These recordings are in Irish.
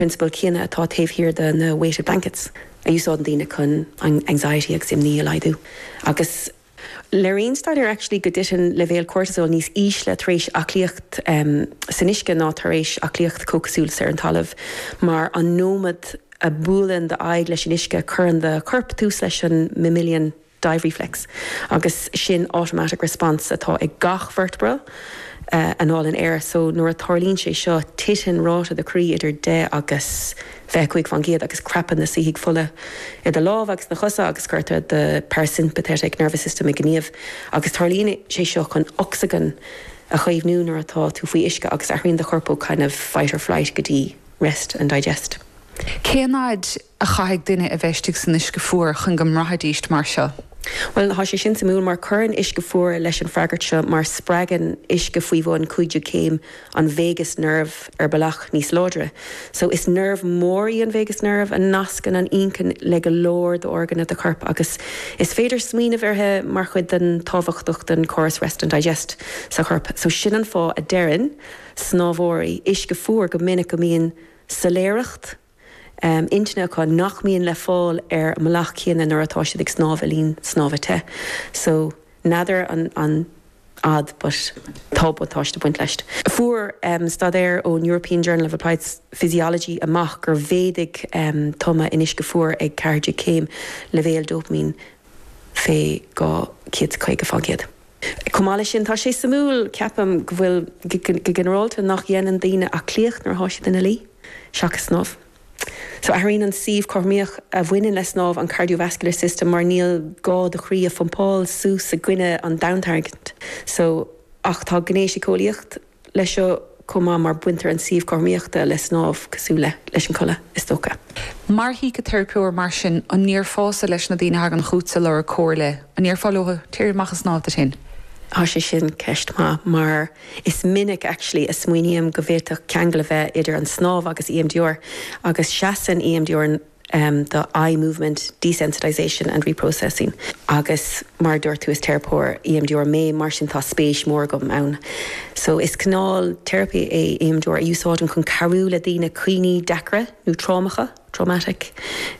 principal cíanna atá taobh hir de na weighted blankets. A úsáid daoine chun anxiety agus imní a leidú. Agus Lorraine started actually godition level cortisol níos ísle taréis aclíocht san isce ná taréis aclíocht cócasúil ar an talamh, mar an nómad a búlan de aig leis an isce churann de corp tús leis an mammalian dive reflex, agus sin automatic response atá ag gach vertebra anáil in air, so nuair a tarlíonn sé seo titin ráta de crí idir 10 agus bhecuig fan géad agus crepan na saoigh fulla i de lámh agus na chosa agus chuirte de parasympathetic nervous system i gníomh, agus tarlíonn sé seo chun oxygen a chaomh nú nuair atá tú faoi isce agus aithríonn de chorpó kind of fight or flight go dtí rest and digest. Céanáid a chaigh duine a bheistigh san isce fuair chun go mraithidíist mar seo? Well, há sé sin sa múl mar churann isce fuair leis an freagart seo mar spreagan isce faoi bhin cuidiú céim an vagus nerve ar bailach níos láidre. So is nerve mórí an vagus nerve an nascan an incan le go leor de organ de corp, agus is féidir smaoine bharthe mar chud den tábhachtach den chorus rest and digest sa corp. So sin an fá a deireann snámhóirí isce fuair go minic go míon saléireacht intne chu nachmíon le fáil ar malach chéanna nuair atá siad ag snámh a líon snámh te. So nadidir an ad, but tábhatáiste buint leist. Fuair stadéir ón European Journal of Applied Physiology amach gur bhédig toma in isce fuair ag cairde céim le bhéal dopamín fé go ciad chuig go fágéad. Cumála sin tá sé samúil ceapam go bhfuil go generálta nach dhéanaan daoine a clíocht nar háise den lí, seachas snámh. So aithríonn an síomh cormíoch a bhaineann le snámh an cardiovascular system mar níl gá do chrí a fompáil sús a gcuine an downtarget. So ach tá gnééis cóíocht leis seo cumá mar buintear an síomh cormíochta le snámh cosúla leis an chola is tóca. Mar hí go teirpeúir mar sin an níor fása leis na dtíine ag an chútsa le a cóirle, an níor fáilótha tíirmachchas snámh a sin. Tá sé sin ceist mar is minic actually a smuoineam go bhhéach ceangla bheith idir an snámh agus EMDR agus seaan EMDR the eye movement desensitization and reprocessing agus mar dúirt tú is teirpeóir EMDR mé mar sin tá spéis mór go ann. So is canál therapy é EMDR a úsáidan chun carú le daoine cuioine dacra nó traumatic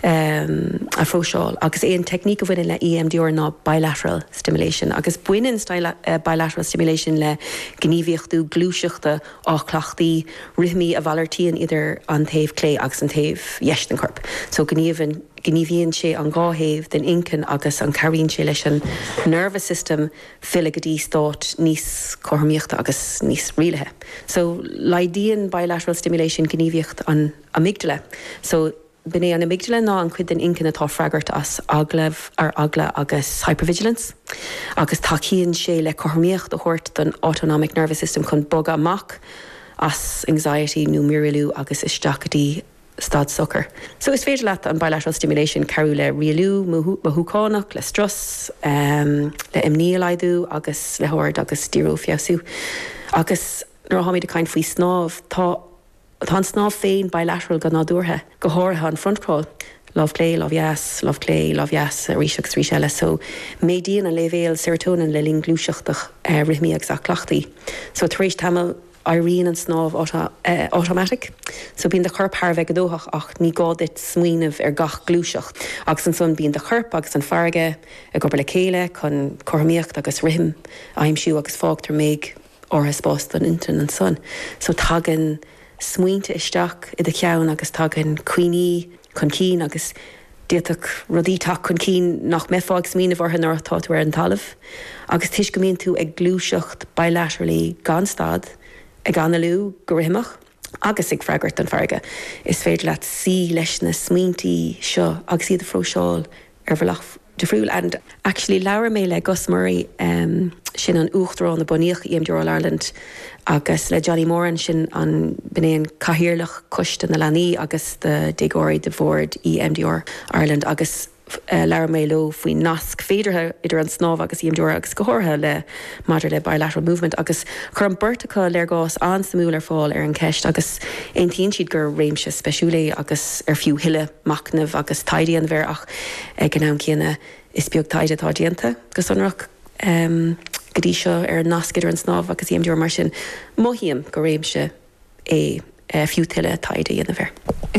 a fróseáil, agus é an technique a bhfuin le EMDR ná bilateral stimulation, agus buineann bilateral stimulation le gníomhíochtú glúiseachta áchlachtaí rithmí a bhalartííonn idir an taobh clé agus an taobh dheist an corp. So gníomhíonn sé an gáhéamh den incan agus an caríonn sé leis an nervous system fila go dtí stát níos cormíochta agus níos rialathe. So laidíonn bilateral stimulation gníomhíocht an amygdala. So b'né an amygdala ná an cuid den incan atá freagart as agla agus hypervigilance, agus taíonn sé le cormíocht a thuirt den autonomic nervous system chun bog amach as anxiety nó miralú agus isteachtaí stad sucker. So is féidir leat an bilateral stimulation carú le rialú, mothúcánach, le strus, le imní a leidú agus le thuir agus stíro fiasú. Agus nuair a háid a caint faoi snámh tá snámh féin bilateral go nádúrtha go háirtha an frontcrawl. Love clay, love yes, love clay, love yes, ríseach trí seile. So médíon an levéal serotonin le líon glúiseachtach rithmí agus achlachtaí. So taréis tamil Irene an snámh automatic. So bíon de chorp thar bheith godóthach ach ní gáit smuoineh ar gach glúiseacht. Agus an son bíon de chorp agus an farge a gobar le céile chun cormíocht agus rithim aimimsú agus fágtar méid ortha spás don intan an son. So tagan smuointe isteach i de ceann agus tagan cuioine chun cín agus déach rodítach chun cín nach meáag smíanamh ortha nuair atá tú ar an talamh. Agus tuis go mbíonn tú ag glúiseacht bilaterally gan stad ag analú go rihimeach agus ag freagart an farge. Is féidir leat sí leis na smuointí seo agus iad a fróseáil ar bhealach de friúil. And actually leabhar mé le Gus Murray sin an uachtarrán na buníoch EMDR Ireland agus le Johnny Moran sin an bnéon cahirirlach cuiste na leanaí agus de dégóirí de bhórd EMDR Ireland agus leabhar mé lo faoi nasc féidirthe idir an snámh agus EMDR agus go háirtha le maidir le bilateral movement agus chur an burrtacha léir gás an samúil ar fáil ar an ceist agus aontaíonn siad gur réimse speisiúla agus ar fiú hiile macnamh agus taidí an bhéir ach ag an am céanna is beag taide tá dianta gus anrach go dtí seo ar nasc idir an snámh agus EMDR mar sin maithíam go réimse é fiú tiile taide dhéanamh.